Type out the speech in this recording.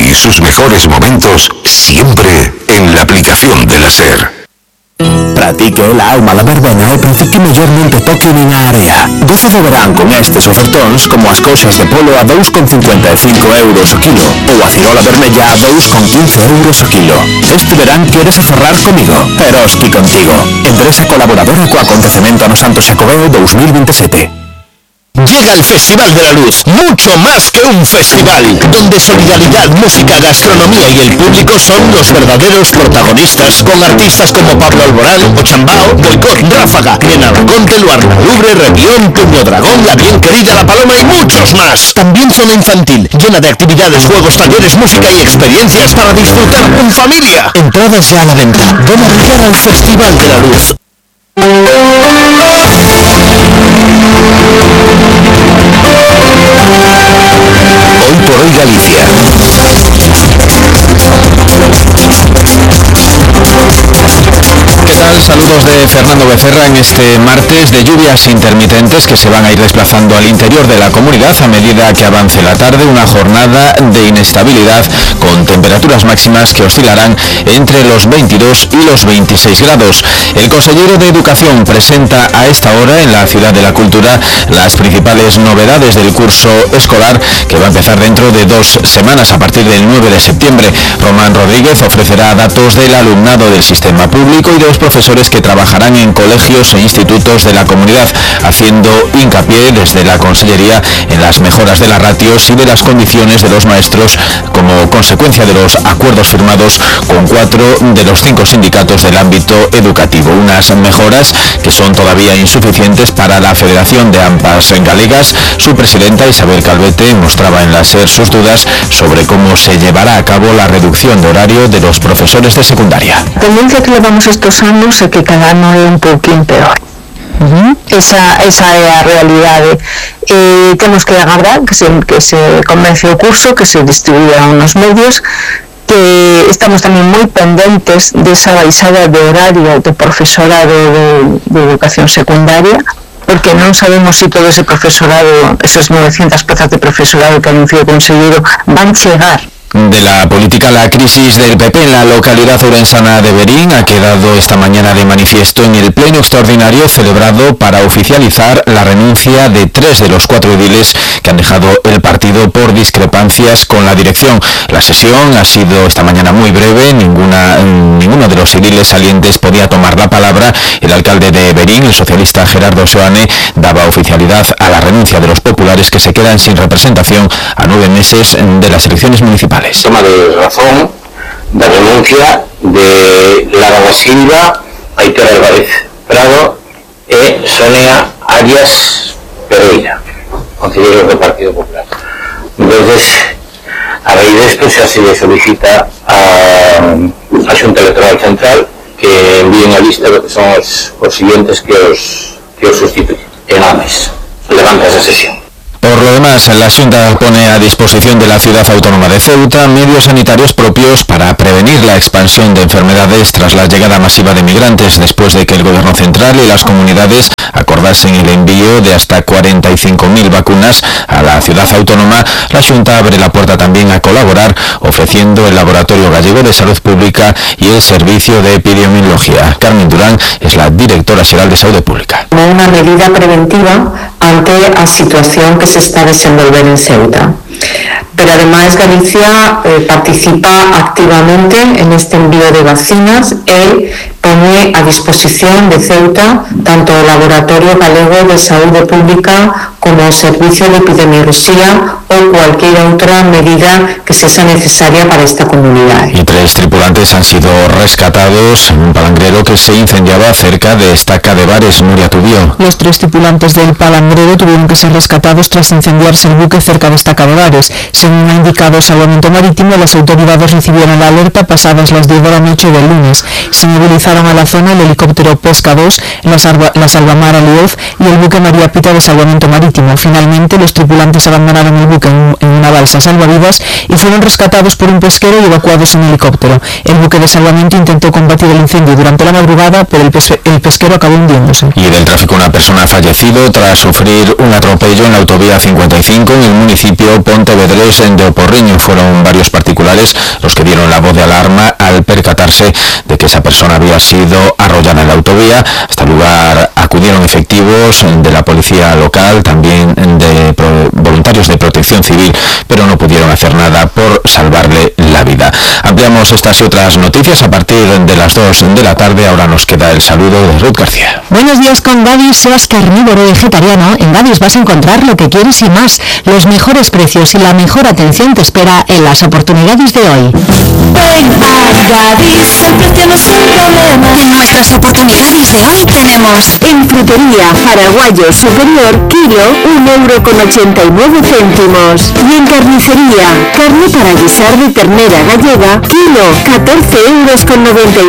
y sus mejores momentos siempre en la aplicación de la SER. Pratique la alma la verbena e practique mellormente toque na área. Goce do verán con estes ofertóns como as coxas de polo a 2,55 euros o kilo ou a cirola vermella a 2,15 euros o kilo. Este verán queres aforrar comigo, Eroski contigo. Empresa colaboradora co acontecemento no Santo Xacobeo 2027. Llega el Festival de la Luz, mucho más que un festival, donde solidaridad, música, gastronomía y el público son los verdaderos protagonistas, con artistas como Pablo Alborán, Ochambao, Boicot, Ráfaga, Nena Laconte, Luarna Lubre, Revión, Puño Dragón, La Bien Querida, La Paloma y muchos más. También zona infantil, llena de actividades, juegos, talleres, música y experiencias para disfrutar en familia. Entradas ya a la venta. Ven a brillar al Festival de la Luz. Hoy por hoy Galicia. ¿Qué tal? Saludos de Fernando Becerra en este martes de lluvias intermitentes que se van a ir desplazando al interior de la comunidad a medida que avance la tarde, una jornada de inestabilidad con temperaturas máximas que oscilarán entre los 22 y los 26 grados. El consejero de Educación presenta a esta hora en la Ciudad de la Cultura las principales novedades del curso escolar que va a empezar dentro de 2 semanas a partir del 9 de septiembre. Román Rodríguez ofrecerá datos del alumnado del sistema público y de los profesores que trabajarán en colegios e institutos de la comunidad, haciendo hincapié desde la Consellería en las mejoras de las ratios y de las condiciones de los maestros como consecuencia de los acuerdos firmados con 4 de los 5 sindicatos del ámbito educativo. Unas mejoras que son todavía insuficientes para la Federación de AMPAs Galegas. Su presidenta Isabel Calvete mostraba en la SER sus dudas sobre cómo se llevará a cabo la reducción de horario de los profesores de secundaria. A tendencia que levamos estes anos é que cada ano é un pouquín peor. Esa é a realidade. Temos que agardar que se comece o curso, que se distribuya nos medios, que estamos tamén moi pendentes desa baixada de horario de profesorado de educación secundaria, porque non sabemos se todo ese profesorado, esas 900 plazas de profesorado que anunció o conselleiro, van chegar. De la política, la crisis del PP en la localidad orensana de Verín ha quedado esta mañana de manifiesto en el pleno extraordinario celebrado para oficializar la renuncia de 3 de los 4 ediles que han dejado el partido por discrepancias con la dirección. La sesión ha sido esta mañana muy breve, ninguno de los ediles salientes podía tomar la palabra. El alcalde de Verín, el socialista Gerardo Seoane, daba oficialidad a la renuncia de los populares que se quedan sin representación a 9 meses de las elecciones municipales. Toma de razón da renuncia de Lara da Silva, Aitor Álvarez Prado e Sonia Arias Pereira, concelleiros do Partido Popular. Entonces, a raíz de esto xa se le solicita a Xunta Electoral Central que envíen a lista de que son os siguientes que os sustituyen. E nada máis. Levanta esa sesión. Por lo demás, la Xunta pone a disposición de la Ciudad Autónoma de Ceuta medios sanitarios propios para prevenir la expansión de enfermedades tras la llegada masiva de migrantes, después de que el Gobierno Central y las comunidades acordasen el envío de hasta 45.000 vacunas a la Ciudad Autónoma. La Xunta abre la puerta también a colaborar, ofreciendo el Laboratorio Gallego de Salud Pública y el Servicio de Epidemiología. Carmen Durán es la directora xeral de Saúde Pública. Como una medida preventiva ante a situación que se está a desenvolver en Ceuta. Pero además Galicia participa activamente en este envío de vacinas e pone a disposición de Ceuta tanto el Laboratorio Galego de Saúde Pública como el Servicio de Epidemiología o cualquier otra medida que sea necesaria para esta comunidad. Y 3 tripulantes han sido rescatados en un palangrero que se incendiaba cerca de Estaca de Bares. Nuria Tubio. Los 3 tripulantes del palangrero tuvieron que ser rescatados tras incendiarse el buque cerca de Estaca de Bares. Según ha indicado Salvamento Marítimo, las autoridades recibieron la alerta pasadas las 10 de la noche del lunes. Se movilizaron a la zona el helicóptero Pesca 2, la Salvamar Alioz y el buque María Pita de Salvamento Marítimo. Finalmente, los tripulantes abandonaron el buque en una balsa salvavidas y fueron rescatados por un pesquero y evacuados en helicóptero. El buque de salvamento intentó combatir el incendio durante la madrugada, pero el pesquero acabó hundiéndose. Y del tráfico, una persona ha fallecido tras sufrir un atropello en la autovía 55 en el municipio pontevedrés de Oporriño. Fueron varios particulares los que dieron la voz de alarma al percatarse de que esa persona había sido arrollada en la autovía. Hasta el lugar acudieron efectivos de la policía local, también de voluntarios de protección civil, pero no pudieron hacer nada por salvarle la vida. Ampliamos estas y otras noticias a partir de las 2 de la tarde. Ahora nos queda el saludo de Ruth García. Buenos días con Gadis. Seas carnívoro o vegetariano, en Gadis vas a encontrar lo que quieres y más. Los mejores precios y la mejor atención te espera en las oportunidades de hoy. Ven a Gadis, el precio no es un problema. En nuestras oportunidades de hoy tenemos en frutería Paraguayo Superior, kilo, 1,89 €. Y en carnicería, carne para guisar de ternera gallega, kilo, 14,99